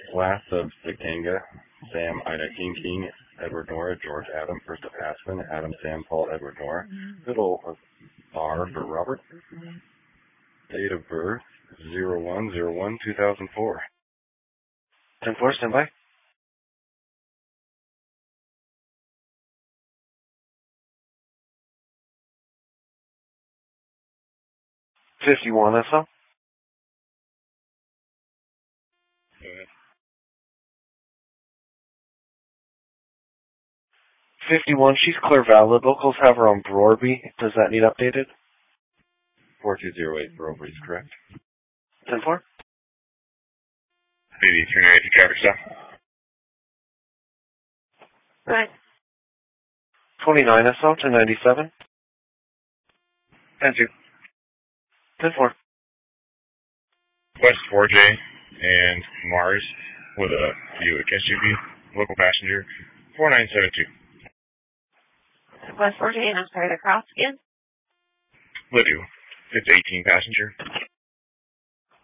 Last of Sikanga, Sam, Ida, King, King, Edward, Nora, George, Adam, first of Aspen, Adam, Sam, Paul, Edward, Nora, middle of R for Robert, date of birth, 01/01/2004. 10-4, stand by. 51, that's all. 51, she's clear valid. Locals have her on Brorby. Does that need updated? 4208 Brorby is correct. 10-4. 8380 traffic stop. Right. 29 SL to 97. 10-2. 10-4. West 4J and Mars with a Buick SUV, local passenger, 4972. West 48, I'm sorry, the cross again? Lidu, it's 18 passenger.